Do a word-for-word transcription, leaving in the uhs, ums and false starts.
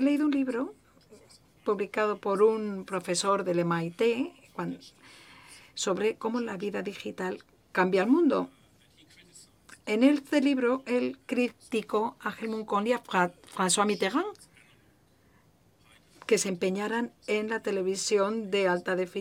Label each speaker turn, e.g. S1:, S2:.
S1: leído un libro publicado por un profesor del M I T cuando, sobre cómo la vida digital cambia el mundo. En este libro, él criticó a Helmut Kohl y a François Mitterrand que se empeñaran en la televisión de alta definición